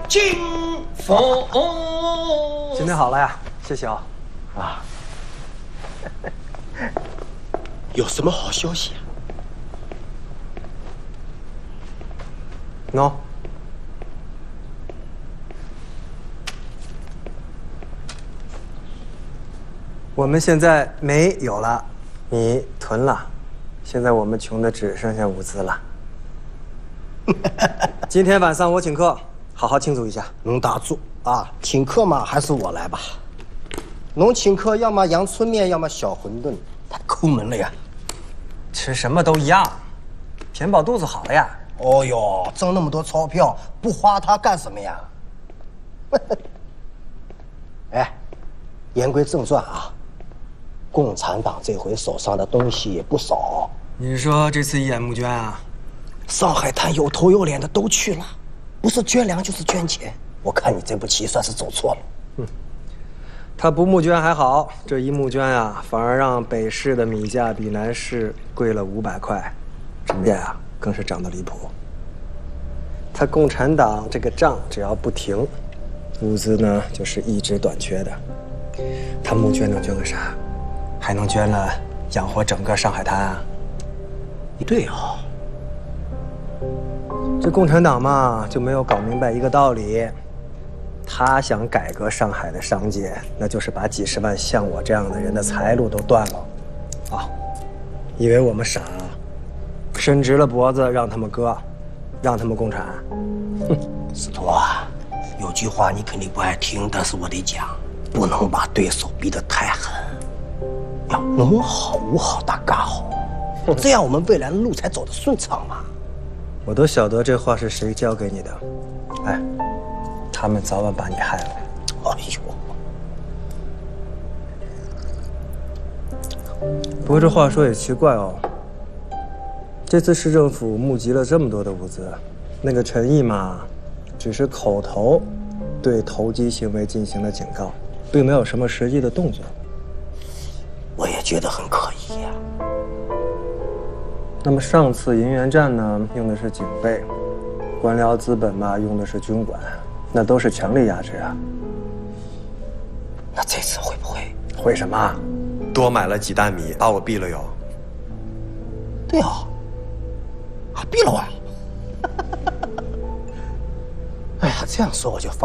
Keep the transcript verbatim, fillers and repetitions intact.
金凤。 今天好了呀，谢谢啊。 啊，有什么好消息啊？ 喏、no ，我们现在煤有了，米囤了，现在我们穷的只剩下物资了。今天晚上我请客，好好庆祝一下。 农大柱啊，请客嘛，还是我来吧。农请客，要么阳春面，要么小馄饨，太抠门了呀。 吃什么都一样，填饱肚子好了呀。 哦哟，挣那么多钞票，不花它干什么呀？哎，言归正传啊，共产党这回手上的东西也不少。 你是说这次一眼募捐啊？ 上海滩有头有脸的都去了，不是捐粮就是捐钱。我看你这步棋算是走错了。 嗯，他不募捐还好，这一募捐啊，反而让北市的米价比南市贵了五百块，成本啊更是涨得离谱。他共产党这个账只要不停，物资呢就是一直短缺的。他募捐能捐个啥？还能捐了养活整个上海滩啊？ 对啊。 这共产党嘛，就没有搞明白一个道理，他想改革上海的商界，那就是把几十万像我这样的人的财路都断了。啊，以为我们傻，伸直了脖子让他们割，让他们共产。哼， 司徒啊，有句话你肯定不爱听，但是我得讲，不能把对手逼得太狠，要农好武好大家好，这样我们未来的路才走得顺畅嘛。 我都晓得这话是谁教给你的，哎，他们早晚把你害了。 哎呦！ 不过这话说也奇怪哦，这次市政府募集了这么多的物资，那个陈毅嘛，只是口头对投机行为进行了警告，并没有什么实际的动作。 我也觉得很可疑呀。 那么上次银源站呢，用的是警备，官僚资本嘛，用的是军管，那都是强力压制啊。 那这次会不会？ 会什么？多买了几担米，把我毙了哟。 对啊，啊毙了我呀！哎呀，这样说我就放。